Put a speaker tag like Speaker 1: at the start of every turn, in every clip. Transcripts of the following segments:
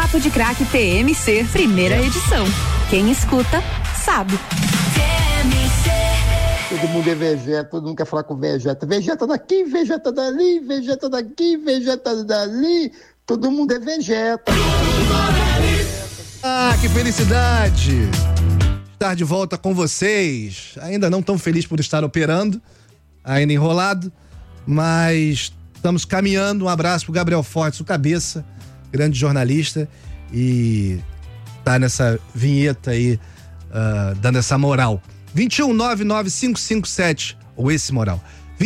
Speaker 1: Papo de Craque TMC, primeira edição. Quem escuta, sabe.
Speaker 2: Todo mundo é Vegeta, todo mundo quer falar com Vegeta. Vegeta daqui, Vegeta dali, Vegeta daqui, Vegeta dali. Todo mundo é Vegeta.
Speaker 3: Ah, que felicidade estar de volta com vocês. Ainda não tão feliz por estar operando, ainda enrolado, mas estamos caminhando. Um abraço pro Gabriel Fortes, o Cabeça, grande jornalista, e tá nessa vinheta aí, dando essa moral. 2199557, ou esse moral,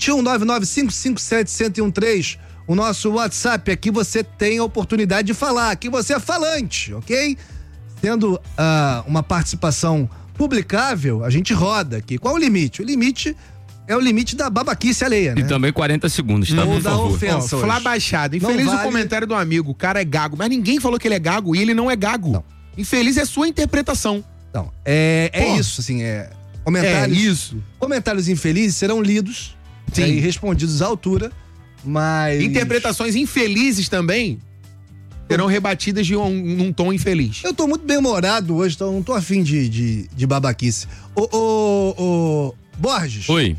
Speaker 3: 21995571013, o nosso WhatsApp. Aqui você tem a oportunidade de falar, aqui você é falante, ok? Tendo uma participação publicável, a gente roda aqui. Qual o limite? O limite é o limite da babaquice alheia, né?
Speaker 4: E também 40 segundos, tá?
Speaker 3: Ou da ofensa.
Speaker 5: Falar baixado. Infeliz
Speaker 3: vale...
Speaker 5: o comentário do amigo, o cara é gago, mas ninguém falou que ele é gago e ele não é gago. Não. Infeliz é sua interpretação.
Speaker 3: Não, é isso, assim, comentários,
Speaker 5: isso.
Speaker 3: Comentários infelizes serão lidos e respondidos à altura, mas...
Speaker 5: Interpretações infelizes também serão rebatidas num tom infeliz.
Speaker 3: Eu tô muito bem-humorado hoje, então não tô afim de babaquice. Ô, Borges.
Speaker 4: Oi.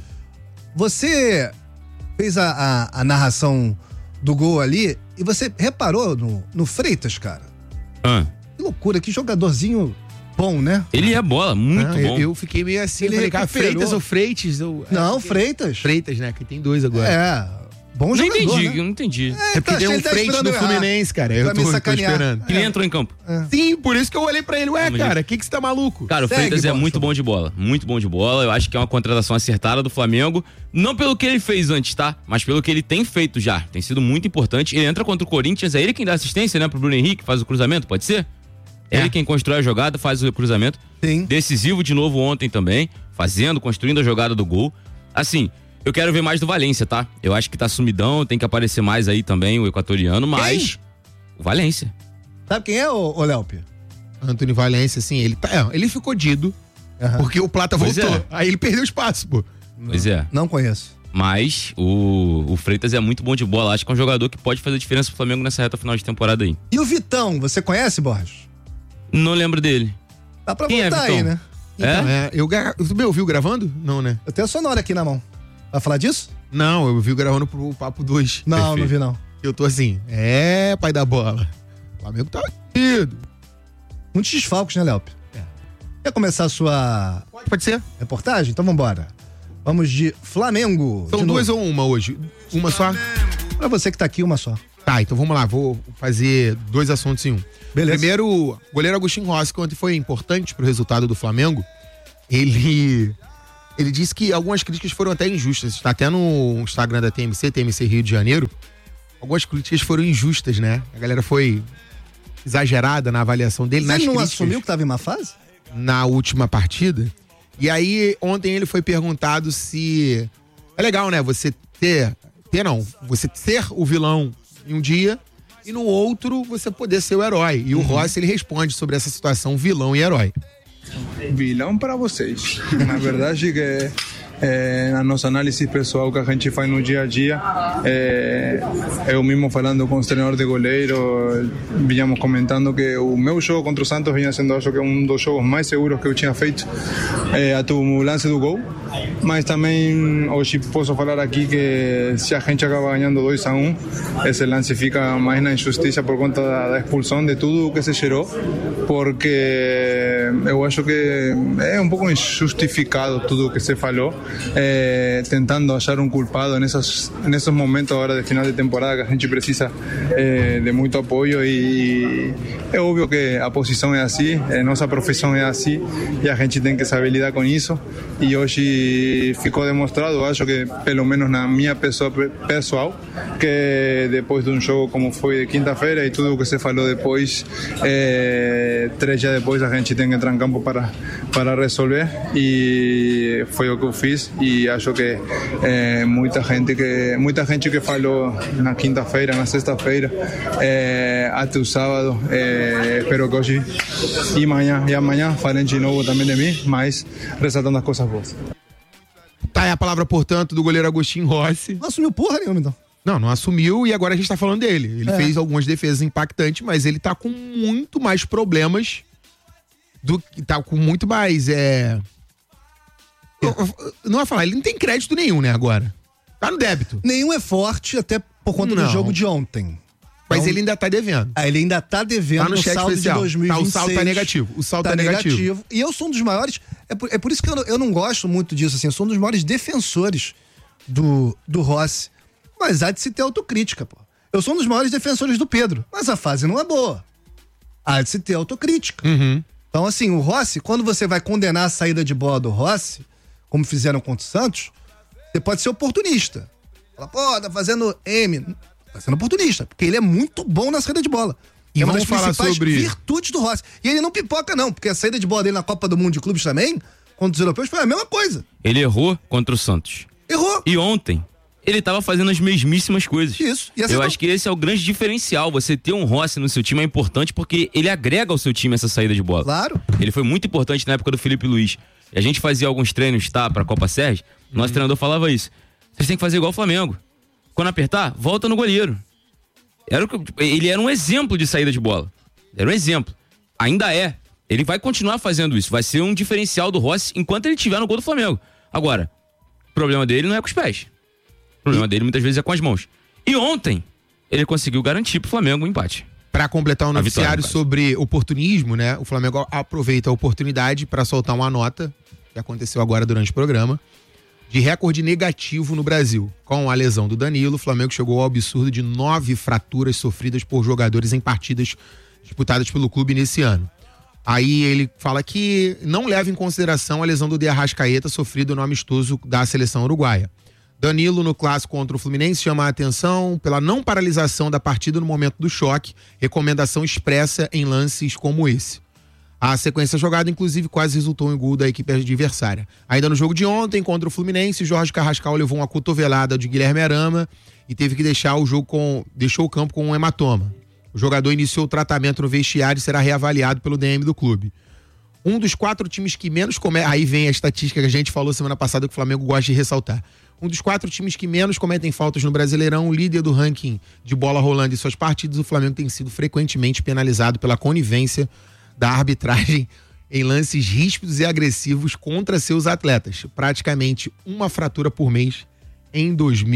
Speaker 3: Você fez a narração do gol ali e você reparou no Freitas, cara? Que loucura, que jogadorzinho bom, né?
Speaker 4: Ele é bola, muito bom.
Speaker 5: Eu fiquei meio assim,
Speaker 3: ele
Speaker 5: falei, cara,
Speaker 3: recuperou.
Speaker 5: Freitas ou Freitas?
Speaker 3: Não, Freitas.
Speaker 5: Freitas, né? Que tem dois agora.
Speaker 3: Bom jogador,
Speaker 4: entendi,
Speaker 3: né?
Speaker 4: eu não entendi.
Speaker 5: É porque tem um Freitas do Fluminense, cara. Eu tô esperando.
Speaker 4: Que nem entrou em campo.
Speaker 5: Sim, por isso que eu olhei pra ele. Ué, cara, o que você tá maluco?
Speaker 4: Cara, o Freitas é muito bom de bola. Muito bom de bola. Eu acho que é uma contratação acertada do Flamengo. Não pelo que ele fez antes, tá? Mas pelo que ele tem feito já. Tem sido muito importante. Ele entra contra o Corinthians, é ele quem dá assistência, né? Pro Bruno Henrique, faz o cruzamento, pode ser? É ele quem constrói a jogada, faz o cruzamento.
Speaker 3: Sim.
Speaker 4: Decisivo de novo ontem também. Construindo a jogada do gol. Assim, eu quero ver mais do Valência, tá? Eu acho que tá sumidão, tem que aparecer mais aí também o equatoriano, mas...
Speaker 3: Quem?
Speaker 4: O Valência.
Speaker 3: Sabe quem é, ô Léopia?
Speaker 5: Antônio Valência, assim, ele ficou dido, porque o Plata voltou. Aí ele perdeu espaço, pô.
Speaker 4: Pois é.
Speaker 3: Não conheço.
Speaker 4: Mas o Freitas é muito bom de bola. Acho que é um jogador que pode fazer diferença pro Flamengo nessa reta final de temporada aí.
Speaker 3: E o Vitão, você conhece, Borges?
Speaker 4: Não lembro dele.
Speaker 3: Dá pra
Speaker 4: Quem
Speaker 3: botar aí, né?
Speaker 5: Então, tu me ouviu gravando? Não, né?
Speaker 3: Eu tenho a sonora aqui na mão. Vai falar disso?
Speaker 5: Não, eu vi gravando pro Papo 2.
Speaker 3: Não, não vi não.
Speaker 5: Eu tô assim, pai da bola. O Flamengo tá unido.
Speaker 3: Muitos desfalques, né, Léo? Quer começar a sua...
Speaker 5: Pode ser.
Speaker 3: Reportagem? Então vambora. Vamos de Flamengo.
Speaker 5: São duas ou uma hoje? Uma só?
Speaker 3: Pra você que tá aqui, uma só.
Speaker 5: Tá, então vamos lá, vou fazer dois assuntos em um.
Speaker 3: Beleza.
Speaker 5: Primeiro, o goleiro Agostinho Rossi, que ontem foi importante pro resultado do Flamengo, ele disse que algumas críticas foram até injustas. Está até no Instagram da TMC Rio de Janeiro. Algumas críticas foram injustas, né? A galera foi exagerada na avaliação dele.
Speaker 3: Mas ele não assumiu que tava em má fase?
Speaker 5: Na última partida. E aí, ontem ele foi perguntado se... É legal, né? Você você ser o vilão em um dia e no outro você poder ser o herói. E o Rossi, ele responde sobre essa situação, vilão e herói.
Speaker 6: Vilão para vocês. Na verdade que na nossa análise pessoal que a gente faz no dia a dia, eu mesmo falando com o treinador de goleiro, vinhamos comentando que o meu jogo contra o Santos vinha sendo, acho que um dos jogos mais seguros que eu tinha feito, até o lance do gol, mas também hoje posso falar aqui que se a gente acaba ganhando 2-1, esse lance fica mais na injustiça por conta da expulsão, de tudo o que se gerou, porque eu acho que é um pouco injustificado tudo o que se falou, tentando achar um culpado nesses momentos agora de final de temporada que a gente precisa de muito apoio, e é óbvio que a posição é assim, nossa profissão é assim e a gente tem que saber lidar com isso, e hoje ficou demonstrado, acho que pelo menos na minha pessoa pessoal, que depois de um jogo como foi de quinta-feira e tudo o que se falou depois, 3 dias depois a gente tem que entrar em campo para resolver, e foi o que eu fiz. E acho que muita gente que falou na quinta-feira, na sexta-feira, até o sábado, espero que hoje e amanhã falem de novo também de mim, mas ressaltando as coisas boas.
Speaker 5: Tá aí a palavra, portanto, do goleiro Agostinho Rossi.
Speaker 3: Não assumiu porra nenhuma, então.
Speaker 5: Não assumiu e agora a gente tá falando dele. Ele fez algumas defesas impactantes, mas ele tá com muito mais problemas do que tá com muito mais, não vai falar, ele não tem crédito nenhum, né, agora. Tá no débito.
Speaker 3: Nenhum é forte, até por conta do jogo de ontem.
Speaker 5: Mas ele ainda tá devendo.
Speaker 3: Ele ainda tá devendo
Speaker 5: tá no cheque
Speaker 3: saldo
Speaker 5: especial.
Speaker 3: de 2026.
Speaker 5: O saldo tá negativo. O saldo tá negativo.
Speaker 3: E eu sou um dos maiores... É por isso que eu não gosto muito disso, assim. Eu sou um dos maiores defensores do Rossi. Mas há de se ter autocrítica, pô. Eu sou um dos maiores defensores do Pedro. Mas a fase não é boa. Há de se ter autocrítica.
Speaker 5: Uhum.
Speaker 3: Então, assim, o Rossi, quando você vai condenar a saída de bola do Rossi, como fizeram contra o Santos, você pode ser oportunista. Fala, pô, tá fazendo M... Tá sendo oportunista, porque ele é muito bom na saída de bola.
Speaker 5: E
Speaker 3: é uma
Speaker 5: vamos
Speaker 3: das
Speaker 5: falar
Speaker 3: principais
Speaker 5: sobre
Speaker 3: virtudes do Rossi. E ele não pipoca, não, porque a saída de bola dele na Copa do Mundo de Clubes também, contra os europeus, foi a mesma coisa.
Speaker 4: Ele errou contra o Santos.
Speaker 3: Errou.
Speaker 4: E ontem, ele tava fazendo as mesmíssimas coisas.
Speaker 3: Isso. E
Speaker 4: eu acho que esse é o grande diferencial. Você ter um Rossi no seu time é importante porque ele agrega ao seu time essa saída de bola.
Speaker 3: Claro.
Speaker 4: Ele foi muito importante na época do Felipe Luiz. E a gente fazia alguns treinos, pra Copa Sérgio. Nosso treinador falava isso. Vocês têm que fazer igual o Flamengo. Quando apertar, volta no goleiro. Ele era um exemplo de saída de bola. Era um exemplo. Ainda é. Ele vai continuar fazendo isso. Vai ser um diferencial do Rossi enquanto ele estiver no gol do Flamengo. Agora, o problema dele não é com os pés. O problema dele muitas vezes é com as mãos. E ontem, ele conseguiu garantir pro Flamengo um empate.
Speaker 5: Para completar o noticiário sobre oportunismo, né? O Flamengo aproveita a oportunidade para soltar uma nota, que aconteceu agora durante o programa, de recorde negativo no Brasil. Com a lesão do Danilo, o Flamengo chegou ao absurdo de 9 fraturas sofridas por jogadores em partidas disputadas pelo clube nesse ano. Aí ele fala que não leva em consideração a lesão do De Arrascaeta sofrido no amistoso da seleção uruguaia. Danilo, no clássico contra o Fluminense, chama a atenção pela não paralisação da partida no momento do choque, recomendação expressa em lances como esse. A sequência jogada, inclusive, quase resultou em gol da equipe adversária. Ainda no jogo de ontem, contra o Fluminense, Jorge Carrascal levou uma cotovelada de Guilherme Arama e teve que deixou o campo com um hematoma. O jogador iniciou o tratamento no vestiário e será reavaliado pelo DM do clube. Um dos 4 times que menos cometem... Aí vem a estatística que a gente falou semana passada que o Flamengo gosta de ressaltar. Um dos 4 times que menos cometem faltas no Brasileirão, o líder do ranking de bola rolando em suas partidas, o Flamengo tem sido frequentemente penalizado pela conivência da arbitragem em lances ríspidos e agressivos contra seus atletas. Praticamente uma fratura por mês em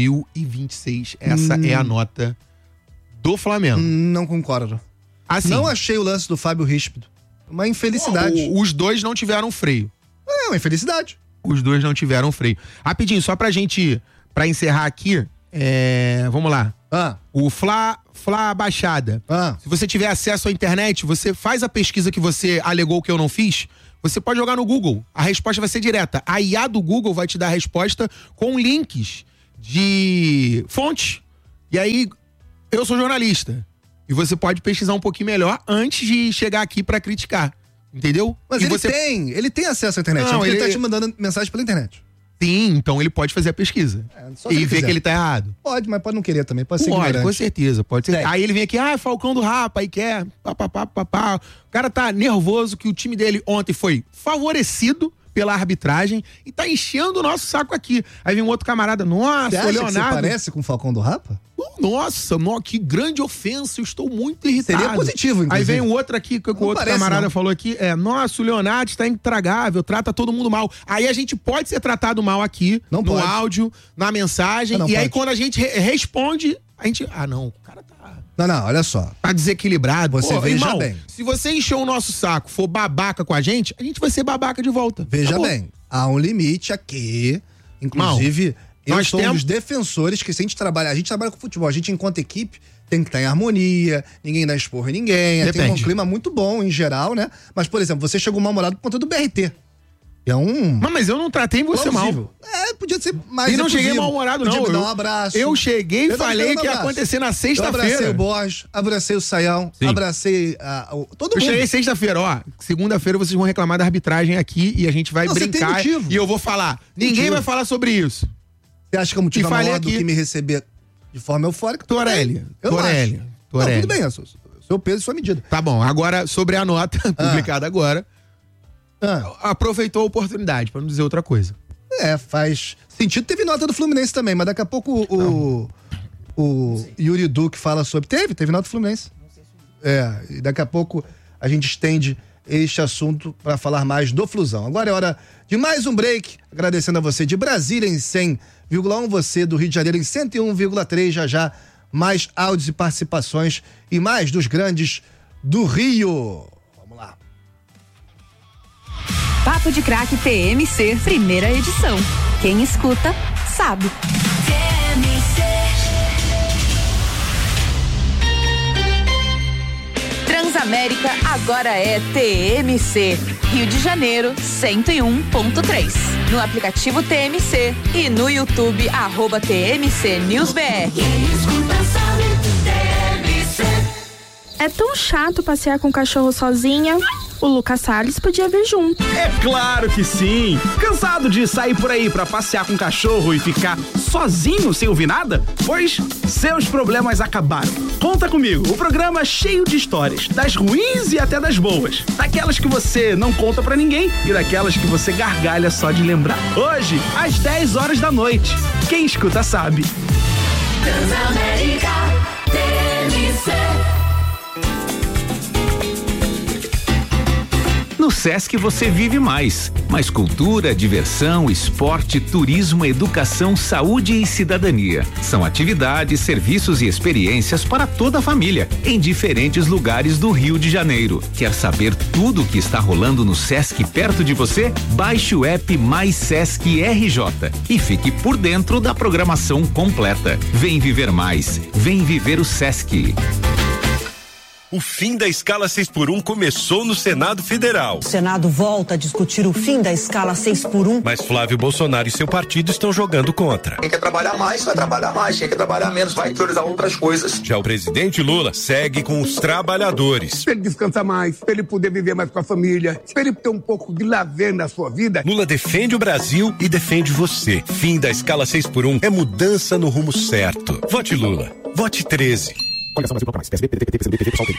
Speaker 5: 2026. Essa é a nota do Flamengo.
Speaker 3: Não concordo.
Speaker 5: Assim,
Speaker 3: não achei o lance do Fábio ríspido. Uma infelicidade.
Speaker 5: Os dois não tiveram freio.
Speaker 3: É uma infelicidade.
Speaker 5: Os dois não tiveram freio. Rapidinho, só pra encerrar aqui, vamos lá. O Fla Baixada. Se você tiver acesso à internet, você faz a pesquisa que você alegou que eu não fiz, você pode jogar no Google. A resposta vai ser direta. A IA do Google vai te dar a resposta com links de fontes. E aí, eu sou jornalista. E você pode pesquisar um pouquinho melhor antes de chegar aqui pra criticar. Entendeu?
Speaker 3: Mas ele tem acesso à internet.
Speaker 5: Não,
Speaker 3: ele tá te mandando mensagem pela internet.
Speaker 5: Sim, então ele pode fazer a pesquisa. E ver que ele tá errado.
Speaker 3: Pode, mas pode não querer também. Pode ser ignorante.
Speaker 5: Com certeza, pode ser. Aí ele vem aqui, Falcão do Rapa, aí quer, papapá. O cara tá nervoso que o time dele ontem foi favorecido pela arbitragem e tá enchendo o nosso saco aqui. Aí vem um outro camarada, nossa, o Leonardo...
Speaker 3: Você parece com o Falcão do Rapa?
Speaker 5: Nossa, que grande ofensa, eu estou muito irritado.
Speaker 3: Seria positivo, inclusive.
Speaker 5: Aí vem um outro aqui, que o outro camarada falou aqui, nossa, o Leonardo está intragável, trata todo mundo mal. Aí a gente pode ser tratado mal aqui, no áudio, na mensagem, e aí quando a gente responde, a gente... Não, o cara tá...
Speaker 3: Não, olha só.
Speaker 5: Tá desequilibrado.
Speaker 3: Você veja
Speaker 5: irmão,
Speaker 3: bem.
Speaker 5: Se você encher o nosso saco, for babaca com a gente vai ser babaca de volta.
Speaker 3: Veja bem, há um limite aqui, inclusive... Eu sou um dos defensores que se a gente trabalha com futebol, a gente enquanto equipe tem que estar em harmonia, ninguém dá esporro em ninguém, tem um clima muito bom em geral, né? Mas, por exemplo, você chegou mal-humorado por conta do BRT. É
Speaker 5: Mas eu não tratei você mal.
Speaker 3: Podia ser mais.
Speaker 5: E não cheguei mal-humorado, não.
Speaker 3: Podia me dar um abraço.
Speaker 5: Eu cheguei e falei que ia acontecer na sexta-feira.
Speaker 3: Eu abracei o Borges, abracei o Saião, abracei todo mundo.
Speaker 5: Eu cheguei sexta-feira, segunda-feira vocês vão reclamar da arbitragem aqui e a gente vai brincar e eu vou falar. Ninguém vai falar sobre isso.
Speaker 3: Você acha que é um motivo maior do que me receber de forma eufórica?
Speaker 5: Torelli.
Speaker 3: Tudo bem, seu peso e sua medida.
Speaker 5: Tá bom, agora sobre a nota publicada agora, aproveitou a oportunidade, pra não dizer outra coisa.
Speaker 3: Faz sentido. Teve nota do Fluminense também, mas daqui a pouco o Yuri Duque fala sobre... Teve final do Fluminense. E daqui a pouco a gente estende este assunto para falar mais do Flusão. Agora é hora de mais um break, agradecendo a você de Brasília em 100,1, você do Rio de Janeiro em 101,3, já mais áudios e participações e mais dos grandes do Rio. Vamos lá.
Speaker 1: Papo de Craque TMC, primeira edição. Quem escuta, sabe. Transamérica agora é TMC. Rio de Janeiro, 101.3. No aplicativo TMC e no YouTube, @TMC NewsBR.
Speaker 7: É tão chato passear com o cachorro sozinha. O Lucas Salles podia vir junto.
Speaker 8: É claro que sim! Cansado de sair por aí pra passear com o cachorro e ficar sozinho sem ouvir nada? Pois seus problemas acabaram. Conta comigo, o programa é cheio de histórias, das ruins e até das boas. Daquelas que você não conta pra ninguém e daquelas que você gargalha só de lembrar. Hoje, às 10 horas da noite. Quem escuta sabe. Transamérica TMC.
Speaker 9: No Sesc você vive mais cultura, diversão, esporte, turismo, educação, saúde e cidadania. São atividades, serviços e experiências para toda a família, em diferentes lugares do Rio de Janeiro. Quer saber tudo o que está rolando no Sesc perto de você? Baixe o app Mais Sesc RJ e fique por dentro da programação completa. Vem viver mais, vem viver o Sesc.
Speaker 10: O fim da escala 6x1 começou no Senado Federal.
Speaker 11: O Senado volta a discutir o fim da escala 6x1.
Speaker 10: Mas Flávio Bolsonaro e seu partido estão jogando contra.
Speaker 12: Quem quer trabalhar mais, vai trabalhar mais. Quem quer trabalhar menos, vai priorizar outras coisas.
Speaker 10: Já o presidente Lula segue com os trabalhadores.
Speaker 13: Pra ele descansar mais, pra ele poder viver mais com a família, pra ele ter um pouco de lazer na sua vida.
Speaker 10: Lula defende o Brasil e defende você. Fim da escala 6x1 é mudança no rumo certo. Vote Lula. Vote 13.
Speaker 14: Coligação Brasil mais. PSB, PDT, PCdoB, PT, PSOL,